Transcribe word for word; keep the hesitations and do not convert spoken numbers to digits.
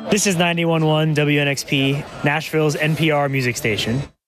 This is ninety-one point one W N X P, Nashville's N P R music station.